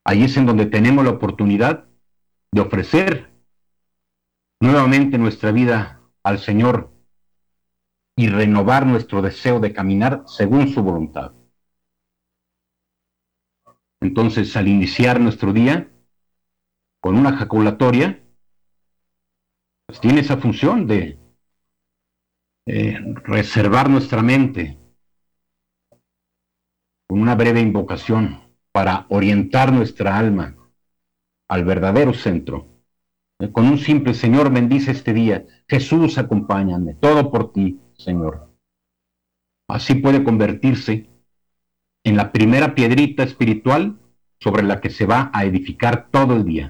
Ahí es en donde tenemos la oportunidad de ofrecer nuevamente nuestra vida al Señor y renovar nuestro deseo de caminar según su voluntad. Entonces, al iniciar nuestro día con una jaculatoria, pues tiene esa función de reservar nuestra mente con una breve invocación para orientar nuestra alma al verdadero centro. Con un simple Señor, bendice este día. Jesús, acompáñame. Todo por ti, Señor. Así puede convertirse en la primera piedrita espiritual sobre la que se va a edificar todo el día.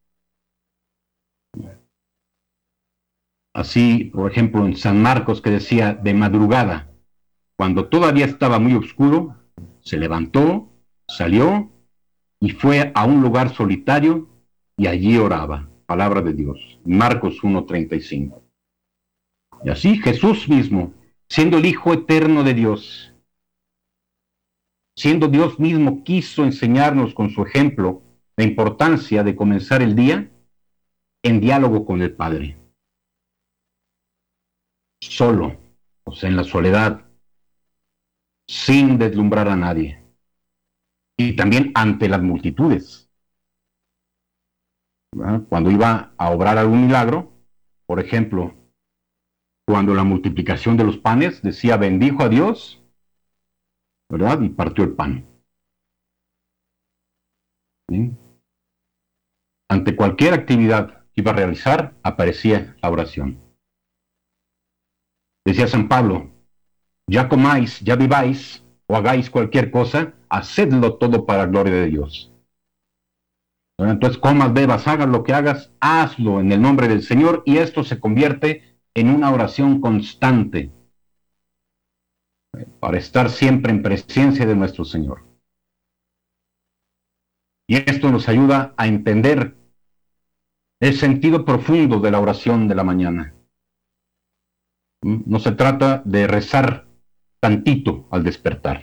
Así, por ejemplo, en San Marcos, que decía, de madrugada, cuando todavía estaba muy oscuro, se levantó, salió y fue a un lugar solitario y allí oraba. Palabra de Dios. Marcos 1:35. Y así Jesús mismo, siendo el Hijo eterno de Dios, siendo Dios mismo, quiso enseñarnos con su ejemplo la importancia de comenzar el día en diálogo con el Padre. Solo, o sea, en la soledad, sin deslumbrar a nadie. Y también ante las multitudes. Cuando iba a obrar algún milagro, por ejemplo, cuando la multiplicación de los panes decía, bendijo a Dios, ¿verdad? Y partió el pan. ¿Sí? Ante cualquier actividad que iba a realizar, aparecía la oración. Decía San Pablo, ya comáis, ya viváis, o hagáis cualquier cosa, hacedlo todo para la gloria de Dios. Entonces, comas, bebas, hagas lo que hagas, hazlo en el nombre del Señor, y esto se convierte en una oración constante para estar siempre en presencia de nuestro Señor. Y esto nos ayuda a entender el sentido profundo de la oración de la mañana. No se trata de rezar tantito al despertar,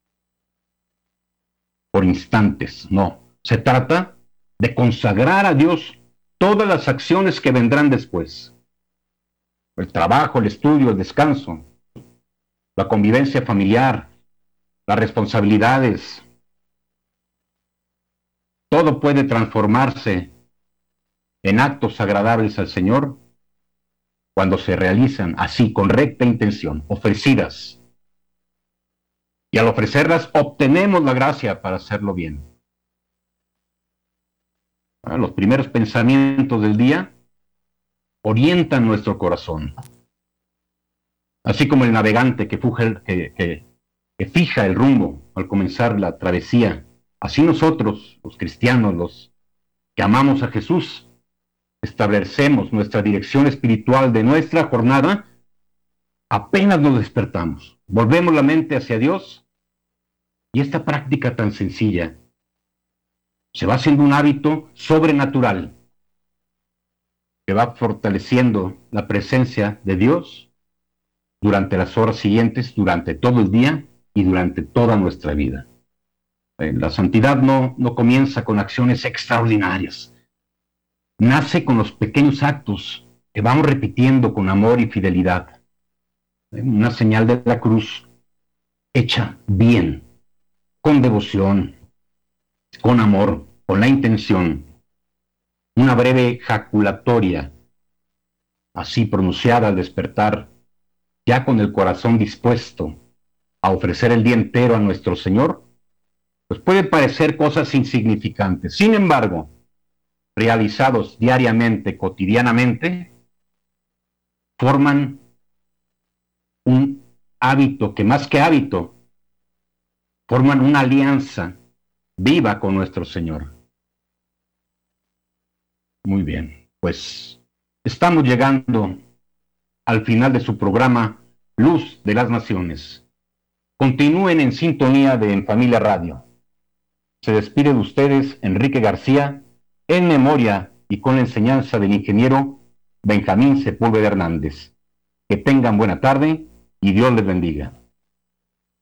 por instantes, no. Se trata de consagrar a Dios todas las acciones que vendrán después. El trabajo, el estudio, el descanso, la convivencia familiar, las responsabilidades. Todo puede transformarse en actos agradables al Señor cuando se realizan así, con recta intención, ofrecidas. Y al ofrecerlas, obtenemos la gracia para hacerlo bien. Los primeros pensamientos del día orientan nuestro corazón. Así como el navegante que fija el rumbo al comenzar la travesía, así nosotros, los cristianos, los que amamos a Jesús, establecemos nuestra dirección espiritual de nuestra jornada apenas nos despertamos. Volvemos la mente hacia Dios y esta práctica tan sencilla se va haciendo un hábito sobrenatural que va fortaleciendo la presencia de Dios durante las horas siguientes, durante todo el día y durante toda nuestra vida. La santidad no comienza con acciones extraordinarias. Nace con los pequeños actos que vamos repitiendo con amor y fidelidad. Una señal de la cruz hecha bien, con devoción, con amor, con la intención. Una breve jaculatoria, así pronunciada al despertar, ya con el corazón dispuesto a ofrecer el día entero a nuestro Señor, pues puede parecer cosas insignificantes. Sin embargo, realizados diariamente, cotidianamente, forman un hábito que más que hábito, forman una alianza viva con nuestro Señor. Muy bien, pues estamos llegando al final de su programa Luz de las Naciones. Continúen en sintonía de En Familia Radio. Se despide de ustedes Enrique García, en memoria y con la enseñanza del ingeniero Benjamín Sepúlveda Hernández. Que tengan buena tarde y Dios les bendiga.